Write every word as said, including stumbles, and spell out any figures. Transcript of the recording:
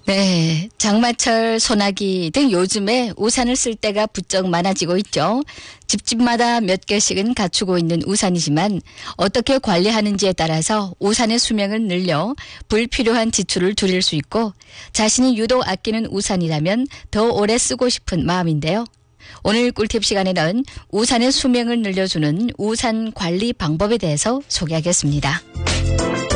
네, 장마철, 소나기 등 요즘에 우산을 쓸 때가 부쩍 많아지고 있죠. 집집마다 몇 개씩은 갖추고 있는 우산이지만 어떻게 관리하는지에 따라서 우산의 수명을 늘려 불필요한 지출을 줄일 수 있고 자신이 유독 아끼는 우산이라면 더 오래 쓰고 싶은 마음인데요. 오늘 꿀팁 시간에는 우산의 수명을 늘려주는 우산 관리 방법에 대해서 소개하겠습니다.